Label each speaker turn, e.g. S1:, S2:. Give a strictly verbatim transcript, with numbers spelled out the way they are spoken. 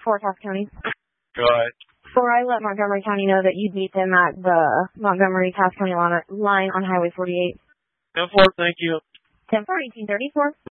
S1: for Taft County.
S2: Go ahead.
S1: Before I let Montgomery County know that you'd meet them at the Montgomery-Taft County line on Highway forty-eight.
S2: ten four, thank you.
S1: ten four, eighteen thirty-four.